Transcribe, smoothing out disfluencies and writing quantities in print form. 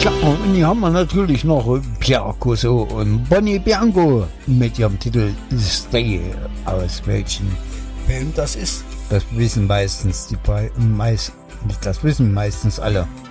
Tja, und hier haben wir natürlich noch Pierre Cosso und Bonnie Bianco mit ihrem Titel Stay. Aus welchen Film das ist, das wissen meistens das wissen meistens alle.